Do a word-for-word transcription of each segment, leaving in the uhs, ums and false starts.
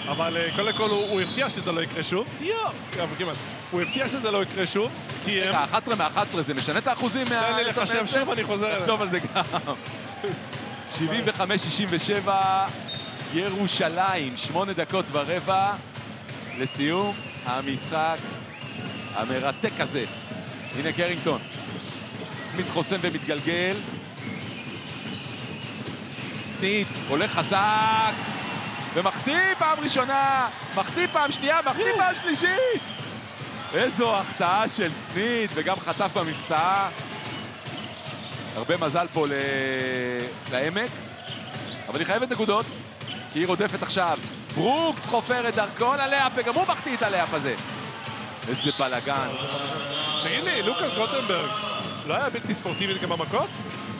אבל קודם כל הוא הבטיח שזה לא יקרה שוב. יואו, כמעט. הוא הבטיח שזה לא יקרה שוב, כי הם... אחת עשרה מה-אחת עשרה זה משנה את האחוזים מה... תן לי לחשב שוב, אני חוזר אליי. תחשוב על זה גם. שבעים וחמש שישים ושבע, ירושלים, שמונה דקות ורבע לסיום המשחק המרתק הזה. הנה קרינגטון. סמית חוסם ומתגלגל. סנית הולך חזק ומחטיא פעם ראשונה, מחטיא פעם שנייה, מחטיא פעם שלישית. איזו החטאה של סנית, וגם חטף במפסעה. הרבה מזל פה ל... לעמק, אבל היא חייבת נקודות, כי היא רודפת עכשיו. ברוקס חופר את דרכו ללאפ, וגם הוא מחטיא את הלאפ הזה. איזה בלגן. תגיד לי, לוקאס רוטנברג לא היה בלתי ספורטיבית גם במכות?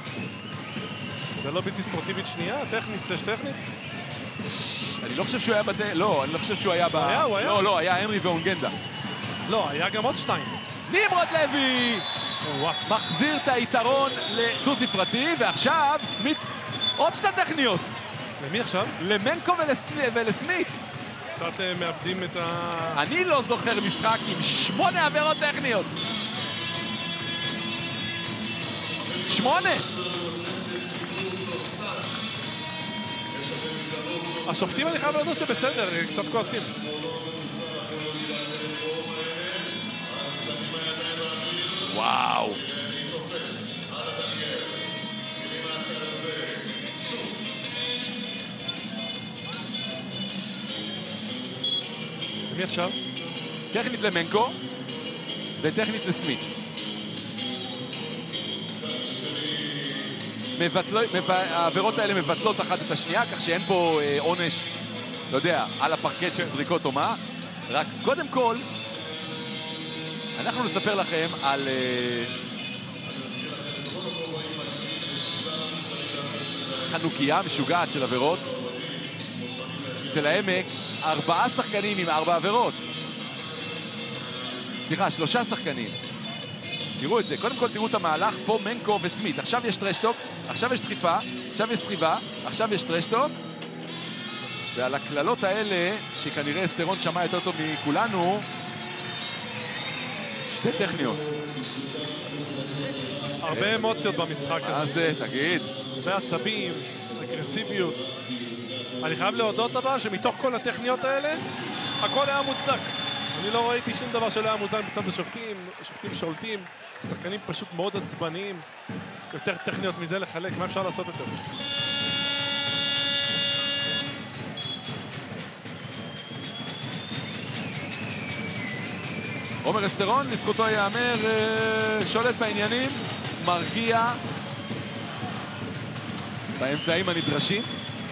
זה לא בלתי ספורטיבית שנייה? טכנית סלש טכנית? אני לא חושב שהוא היה בד... לא, אני לא חושב שהוא היה ב... היה, הוא היה. לא, לא, היה הנרי ואונגנדה. לא, היה גם עוד שתיים. נמרוד לוי! מחזיר את היתרון לדו ספרתי, ועכשיו סמית עוד שתי טכניות. למי עכשיו? למנקו ולס... ולסמית. קצת מאבדים את ה... אני לא זוכר משחק עם שמונה עבירות טכניות. שמונה! השופטים אני חייב להודות שבסדר, קצת כועסים. וואו. למי עכשיו? טכנית למנקו וטכנית לסמית. מבטלו, מב... העבירות האלה מבטלות אחת את השנייה, כך שאין פה אה, עונש, לא יודע, על הפרקט של זריקות או מה. רק קודם כל, אנחנו נספר לכם על אה, חנוכיה משוגעת של עבירות. אצל העמק, ארבעה שחקנים עם ארבע עבירות. סליחה, שלושה שחקנים. תראו את זה, קודם כל תראו את המהלך, פה מנקו וסמית. עכשיו יש טרשטוק, עכשיו יש דחיפה, עכשיו יש סחיבה, עכשיו יש טרשטוק. ועל הכללות האלה, שכנראה אסטרון שמע יותר טוב מכולנו, שתי טכניות. הרבה אמוציות במשחק הזה. אז תגיד. הרבה עצבים, אגרסיביות. אני חייב להודות אבל שמתוך כל הטכניות האלה, הכל היה מוצדק. אני לא ראיתי שום דבר שלא היה מוצדק בצד השופטים, השופטים שולטים, שחקנים פשוט מאוד עצבניים. יותר טכניות מזה לחלק, מה אפשר לעשות יותר? עומר אסטרון, לזכותו ייאמר, שולט בעניינים, מרגיע באמצעים הנדרשים.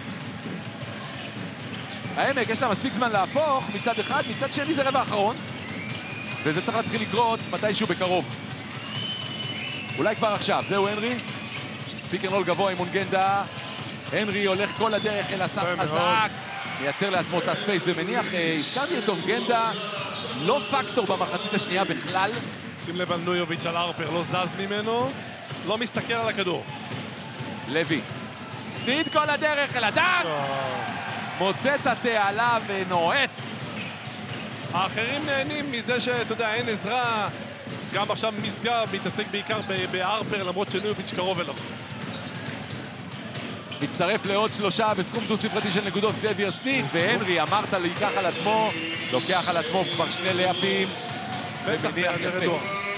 העמק יש לה מספיק זמן להפוך מצד אחד, מצד שני זה רבע האחרון, וזה צריך להתחיל לקרות מתישהו בקרוב. אולי כבר עכשיו, זהו הנרי, פיק אנד רול גבוה עם אונגנדה, הנרי הולך כל הדרך אל הסף חזק, מייצר לעצמו את הספייס ומניח, הזכרתי את אונגנדה, לא פקטור במחצית השנייה בכלל. שים לב על נויוביץ' על ארפר, לא זז ממנו, לא מסתכל על הכדור. לוי, סנית כל הדרך אל הדק, מוצא את התעלה ונועץ. האחרים נהנים מזה שאתה יודע, אין עזרה, גם עכשיו מסגר מתעסק בעיקר בארפר, למרות שנויוביץ' קרוב אליו. מצטרף לעוד שלושה בסכום דו-ספרתי של נקודות זאביר סנית, והנרי, אמרת לי, ייקח על עצמו, לוקח על עצמו כבר שני לאפים, ומניח יפה.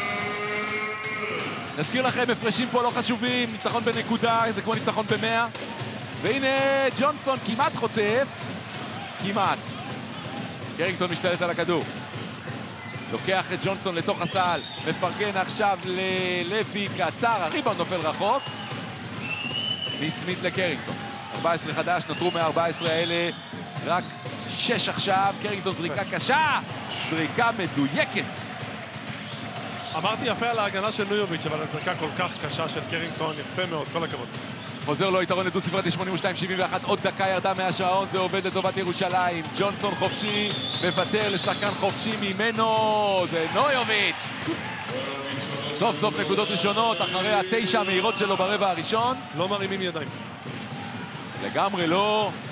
נזכיר לכם, הפרשים פה לא חשובים, ניצחון בנקודה, זה כמו ניצחון במאה. והנה ג'ונסון כמעט חוטף, כמעט. קרינגטון משתלט על הכדור. לוקח את ג'ונסון לתוך הסל, מפרגן עכשיו ללוי קצר, הריבאונד נופל רחוק. מסמית לקרינגטון. ארבע עשרה חדש, נותרו מה-ארבע עשרה האלה רק שש עכשיו. קרינגטון זריקה קשה, זריקה מדויקת. אמרתי יפה על ההגנה של נויוביץ', אבל הזריקה כל כך קשה של קרינגטון, יפה מאוד, כל הכבוד. חוזר לו יתרון לדו ספרתי שמונים ושתיים שבעים ואחת, עוד דקה ירדה מהשעון, זה עובד לטובת ירושלים. ג'ונסון חופשי, מוותר לשחקן חופשי ממנו, זה נויוביץ'. סוף סוף נקודות ראשונות אחרי התשע המהירות שלו ברבע הראשון. לא מרימים ידיים. לגמרי לא.